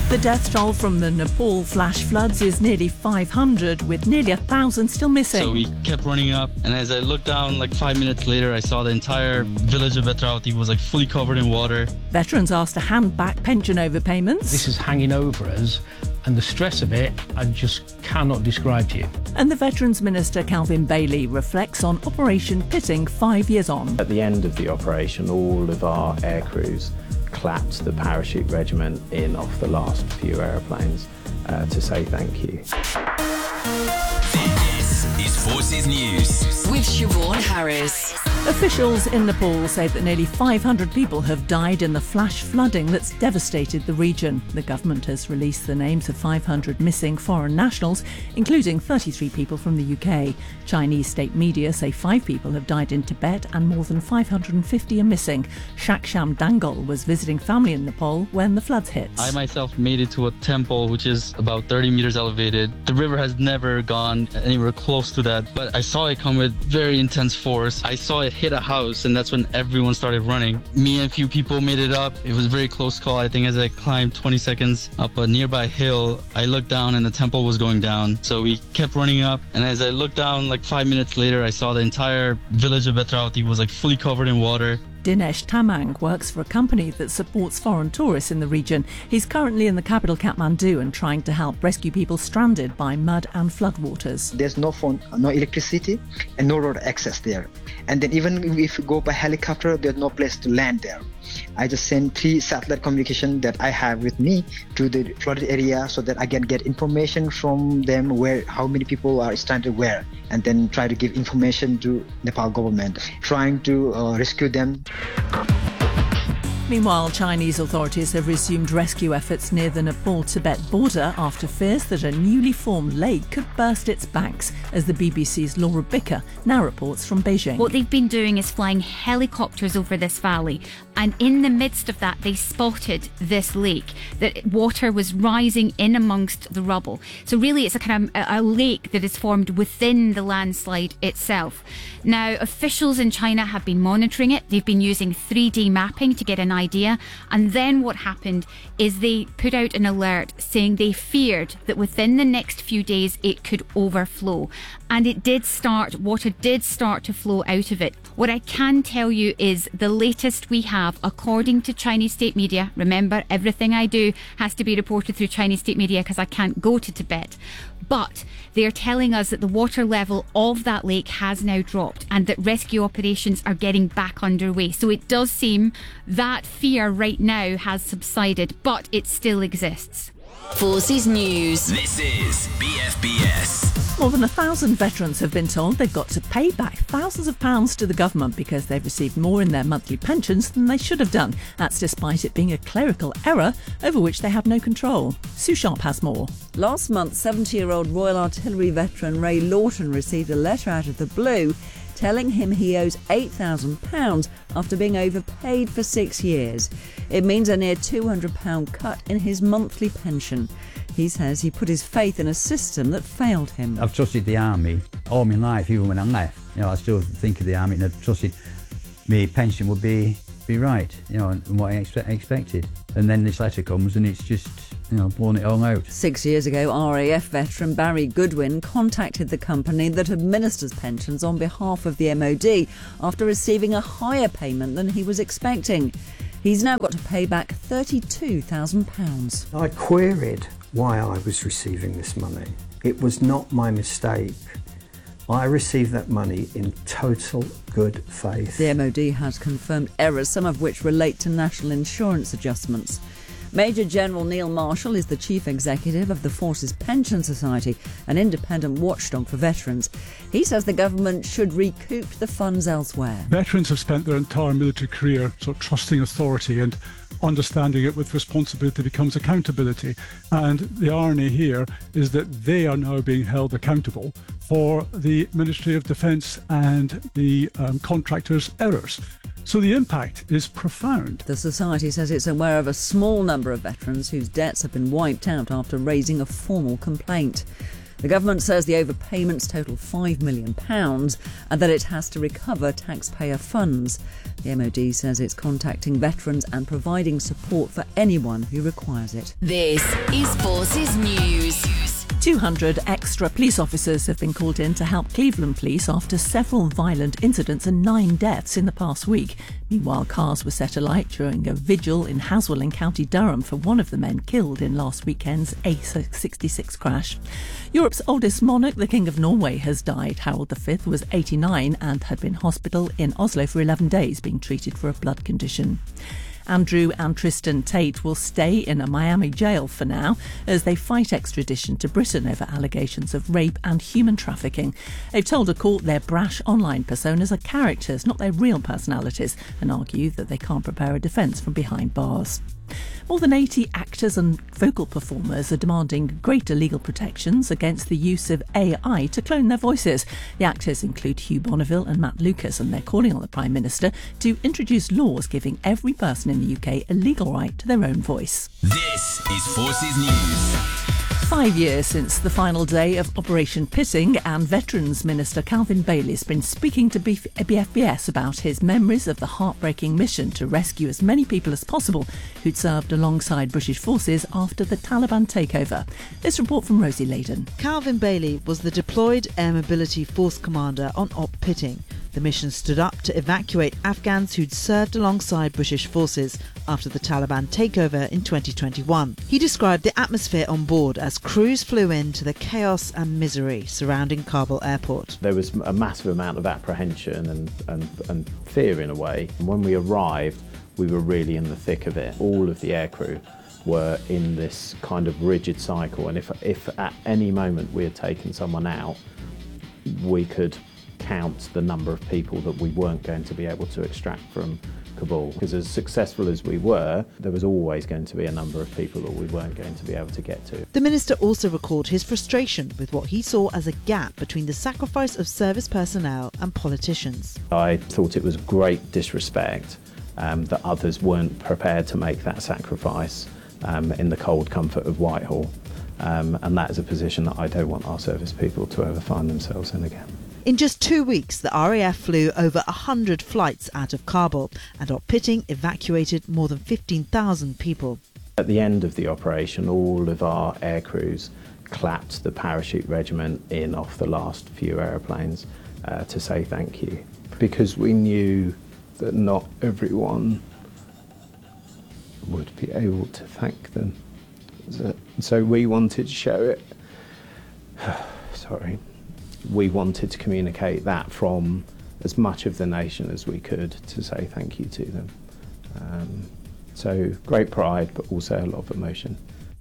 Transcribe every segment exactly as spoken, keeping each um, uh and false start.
The death toll from the Nepal flash floods is nearly five hundred, with nearly a thousand still missing. So we kept running up, and as I looked down, like five minutes later, I saw the entire village of Vetravati was like fully covered in water. Veterans asked to hand back pension overpayments. This is hanging over us, and the stress of it, I just cannot describe to you. And the Veterans Minister, Calvin Bailey, reflects on Operation Pitting five years on. At the end of the operation, all of our air crews clapped the parachute regiment in off the last few aeroplanes uh, to say thank you. This is Forces News with Siobhan Harris. Officials in Nepal say that nearly five hundred people have died in the flash flooding that's devastated the region. The government has released the names of five hundred missing foreign nationals, including thirty-three people from the U K. Chinese state media say five people have died in Tibet and more than five hundred fifty are missing. Shaksham Dangal was visiting family in Nepal when the floods hit. I myself made it to a temple which is about thirty meters elevated. The river has never gone anywhere close to that, but I saw it come with very intense force. I saw it hit a house, and that's when everyone started running. Me and a few people made it up. It was a very close call. I think as I climbed twenty seconds up a nearby hill, I looked down and the temple was going down. So we kept running up, and as I looked down, like five minutes later, I saw the entire village of Vetravati was like fully covered in water. Dinesh Tamang works for a company that supports foreign tourists in the region. He's currently in the capital Kathmandu and trying to help rescue people stranded by mud and floodwaters. There's no phone, no electricity, and no road access there. And then even if you go by helicopter, there's no place to land there. I just send three satellite communication that I have with me to the flooded area so that I can get information from them where how many people are stranded where, and then try to give information to Nepal government, trying to uh, rescue them. Meanwhile, Chinese authorities have resumed rescue efforts near the Nepal-Tibet border after fears that a newly formed lake could burst its banks, as the B B C's Laura Bicker now reports from Beijing. What they've been doing is flying helicopters over this valley, and in the midst of that they spotted this lake, that water was rising in amongst the rubble. So really it's a kind of a, a lake that is formed within the landslide itself. Now, officials in China have been monitoring it. They've been using three D mapping to get an idea, and then what happened is they put out an alert saying they feared that within the next few days it could overflow, and it did start, water did start to flow out of it. What I can tell you is the latest we have, according to Chinese state media, remember everything I do has to be reported through Chinese state media because I can't go to Tibet, but they're telling us that the water level of that lake has now dropped and that rescue operations are getting back underway. So it does seem that fear right now has subsided, but it still exists. Forces News. This is B F B S. More than a thousand veterans have been told they've got to pay back thousands of pounds to the government because they've received more in their monthly pensions than they should have done. That's despite it being a clerical error over which they have no control. Sue Sharp has more. Last month, seventy-year-old Royal Artillery veteran Ray Lawton received a letter out of the blue telling him he owes eight thousand pounds after being overpaid for six years. It means a near two hundred pounds cut in his monthly pension. He says he put his faith in a system that failed him. I've trusted the army all my life, even when I left. You know, I still think of the army and I've trusted my pension would be be right, you know, and what I expect, expected. And then this letter comes and it's just, you know, blown it all out. Six years ago, R A F veteran Barry Goodwin contacted the company that administers pensions on behalf of the M O D after receiving a higher payment than he was expecting. He's now got to pay back thirty-two thousand pounds. I queried why I was receiving this money. It was not my mistake. I received that money in total good faith. The M O D has confirmed errors, some of which relate to national insurance adjustments. Major General Neil Marshall is the chief executive of the Forces Pension Society, an independent watchdog for veterans. He says the government should recoup the funds elsewhere. Veterans have spent their entire military career sort of trusting authority, and understanding it with responsibility becomes accountability. And the irony here is that they are now being held accountable for the Ministry of Defence and the um, contractors' errors. So the impact is profound. The Society says it's aware of a small number of veterans whose debts have been wiped out after raising a formal complaint. The government says the overpayments total five million pounds and that it has to recover taxpayer funds. The M O D says it's contacting veterans and providing support for anyone who requires it. This is Forces News. two hundred extra police officers have been called in to help Cleveland police after several violent incidents and nine deaths in the past week. Meanwhile, cars were set alight during a vigil in Haswell in County Durham for one of the men killed in last weekend's A sixty-six crash. Europe's oldest monarch, the King of Norway, has died. Harald the Fifth was eighty-nine and had been hospital in Oslo for eleven days being treated for a blood condition. Andrew and Tristan Tate will stay in a Miami jail for now as they fight extradition to Britain over allegations of rape and human trafficking. They've told a court their brash online personas are characters, not their real personalities, and argue that they can't prepare a defence from behind bars. More than eighty actors and vocal performers are demanding greater legal protections against the use of A I to clone their voices. The actors include Hugh Bonneville and Matt Lucas, and they're calling on the Prime Minister to introduce laws giving every person in the U K a legal right to their own voice. This is Forces News. Five years since the final day of Operation Pitting, and Veterans Minister Calvin Bailey has been speaking to B F B S about his memories of the heartbreaking mission to rescue as many people as possible who'd served alongside British forces after the Taliban takeover. This report from Rosie Layden. Calvin Bailey was the deployed Air Mobility Force commander on Op Pitting. The mission stood up to evacuate Afghans who'd served alongside British forces after the Taliban takeover in twenty twenty-one. He described the atmosphere on board as crews flew into the chaos and misery surrounding Kabul airport. There was a massive amount of apprehension and, and, and fear in a way. And when we arrived, we were really in the thick of it. All of the aircrew were in this kind of rigid cycle, and if, if at any moment we had taken someone out, we could count the number of people that we weren't going to be able to extract from Kabul. Because as successful as we were, there was always going to be a number of people that we weren't going to be able to get to. The minister also recalled his frustration with what he saw as a gap between the sacrifice of service personnel and politicians. I thought it was great disrespect um, that others weren't prepared to make that sacrifice um, in the cold comfort of Whitehall. Um, and that is a position that I don't want our service people to ever find themselves in again. In just two weeks, the R A F flew over one hundred flights out of Kabul, and Op Pitting evacuated more than fifteen thousand people. At the end of the operation, all of our air crews clapped the parachute regiment in off the last few aeroplanes uh, to say thank you. Because we knew that not everyone would be able to thank them. So, so we wanted to show it. Sorry. We wanted to communicate that from as much of the nation as we could to say thank you to them. Um, so great pride, but also a lot of emotion.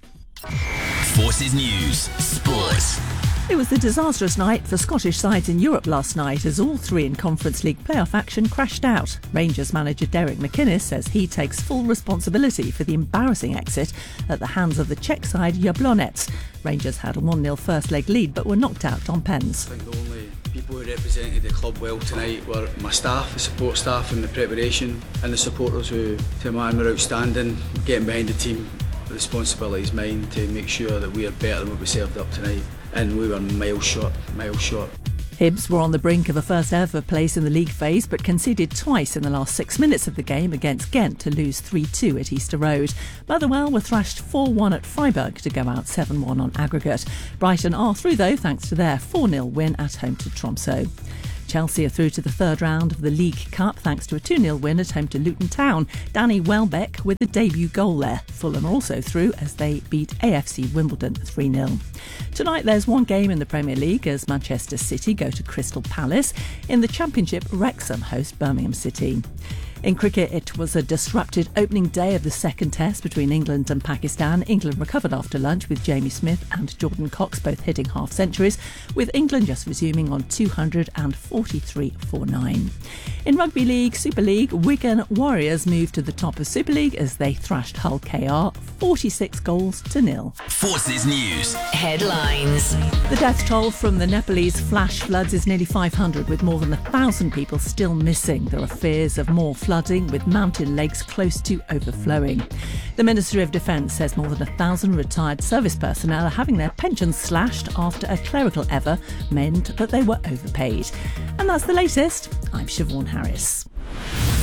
Forces News Sports. It was a disastrous night for Scottish sides in Europe last night as all three in Conference League playoff action crashed out. Rangers manager Derek McInnes says he takes full responsibility for the embarrassing exit at the hands of the Czech side Jablonec. Rangers had a one nil first leg lead but were knocked out on pens. I think the only people who represented the club well tonight were my staff, the support staff and the preparation, and the supporters who, to man, were outstanding. Getting behind the team, the responsibility is mine to make sure that we are better than what we served up tonight. And we were miles short, miles short. Hibs were on the brink of a first ever place in the league phase but conceded twice in the last six minutes of the game against Ghent to lose three two at Easter Road. Motherwell were thrashed four one at Freiburg to go out seven one on aggregate. Brighton are through though thanks to their four nil win at home to Tromsø. Chelsea are through to the third round of the League Cup thanks to a two nil win at home to Luton Town. Danny Welbeck with the debut goal there. Fulham are also through as they beat A F C Wimbledon three nil. Tonight there's one game in the Premier League as Manchester City go to Crystal Palace. In the Championship, Wrexham host Birmingham City. In cricket, it was a disrupted opening day of the second test between England and Pakistan. England recovered after lunch with Jamie Smith and Jordan Cox both hitting half centuries, with England just resuming on two hundred forty-three for nine. In Rugby League, Super League, Wigan Warriors moved to the top of Super League as they thrashed Hull K R forty-six goals to nil. Forces News Headlines. The death toll from the Nepalese flash floods is nearly five hundred, with more than one thousand people still missing. There are fears of more floods flooding, with mountain lakes close to overflowing. The Ministry of Defence says more than a thousand retired service personnel are having their pensions slashed after a clerical error meant that they were overpaid. And that's the latest. I'm Siobhan Harris.